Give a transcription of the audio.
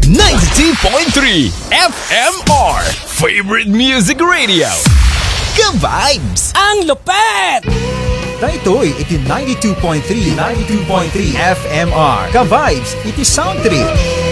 92.3 FMR Favorite Music Radio. Ka-vibes! Ang lupet! Ito'y iti 92.3 FMR. Ka-vibes, iti sound trip.